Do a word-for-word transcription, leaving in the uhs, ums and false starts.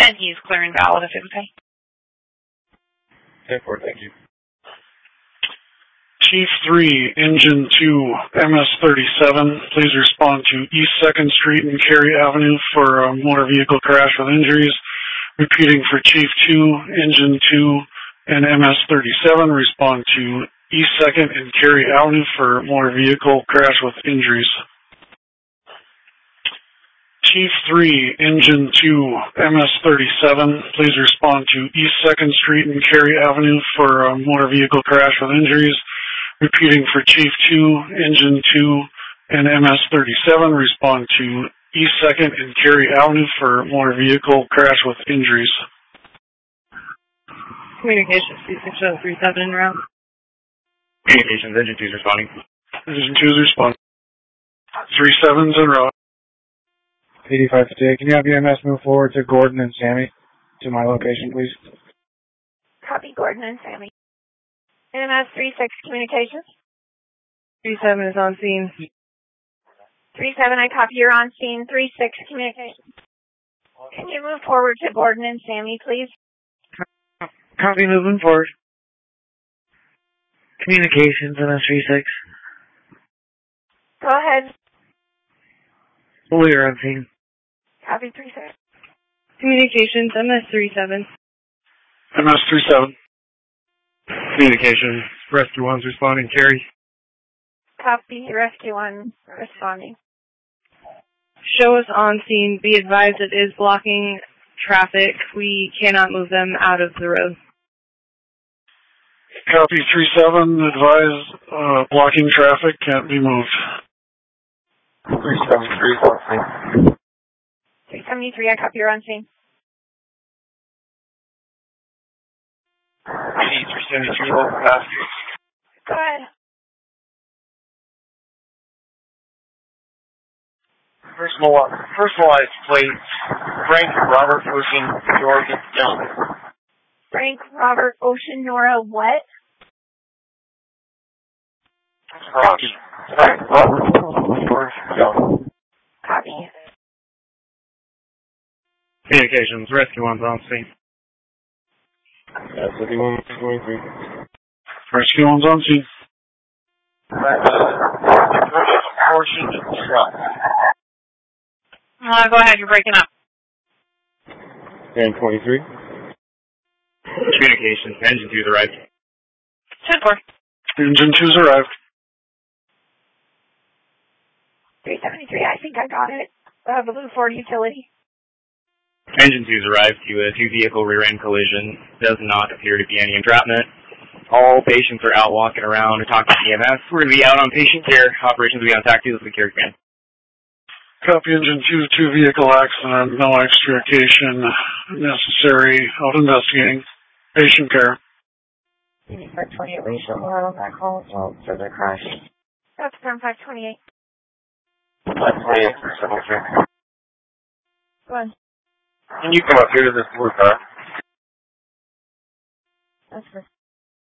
ahead and use clear and valid if it's okay. ten four, thank you. Chief three, Engine two, M S thirty-seven, please respond to East second Street and Cary Avenue for a motor vehicle crash with injuries. Repeating for Chief two, Engine two, and M S thirty-seven, respond to East second and Cary Avenue for motor vehicle crash with injuries. Chief three, Engine two, M S thirty-seven, please respond to East second Street and Cary Avenue for a motor vehicle crash with injuries. Repeating for Chief two, Engine two, and M S thirty-seven, respond to East second and Cary Avenue for motor vehicle crash with injuries. Communications, C six oh three seven en route. Communications, Engine two is responding. Engine two is responding. three seven's en route. eighty-five fifty-eight, can you have your M S move forward to Gordon and Sammy to my location, please? Copy Gordon and Sammy. M S three six communications. three seven is on scene. three seven, I copy, you're on scene. three six communications. Can you move forward to Gordon and Sammy, please? Copy, moving forward. Communications, M S three six. Go ahead. We're on scene. Copy three six. Communications, M S three seven. M S thirty-seven. Communications, Rescue one's responding. Cary. Copy, Rescue one responding. Show us on scene. Be advised it is blocking traffic. We cannot move them out of the road. Copy three seven, advise uh, blocking traffic can't be moved. three seventy-three is on scene. three seventy-three, I copy, you're on scene. three seventy-three, over past. Go ahead. Personal, personalized plates, Frank Robert Ocean, Georgia Young. Frank Robert Ocean Nora what? Frank, Frank Robert George Young. Copy. Communications, Rescue one's on scene. That's fifty-one twenty-three. Rescue one's on scene. Portion truck. Uh, go ahead, you're breaking up. ten twenty-three. Communications, Engine two's arrived. ten four. Engine two's arrived. three seventy-three, I think I got it. Uh, Blue Ford Utility. Engine two's arrived to a two-vehicle rear-end collision. Does not appear to be any entrapment. All patients are out walking around and talking to E M S. We're going to be out on patient care. Operations will be on T A C two as we carry command. Copy Engine two, two-vehicle accident, no extrication necessary. Out investigating. Patient care. five twenty-eight, racial oral back home. Oh, further crash. That's from five twenty-eight. five twenty-eight, seventy-three. Go on. Can you come up here to this blue car? That's for